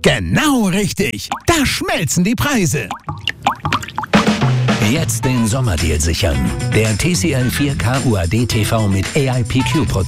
Genau richtig. Da schmelzen die Preise. Jetzt den Sommerdeal sichern. Der TCL 4K UAD TV mit AIPQ-Prozessor